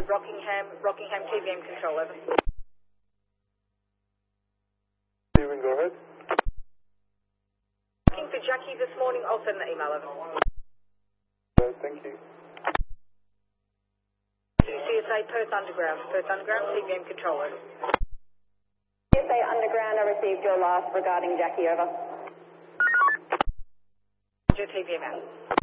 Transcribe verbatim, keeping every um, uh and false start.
Rockingham, Rockingham T V M control, over. Steven, go ahead. Looking for Jackie this morning, I'll send the email over. Uh, thank you. C S A Perth Underground, Perth Underground T V M control, over. C S A Underground, I received your last regarding Jackie, over. T V M out.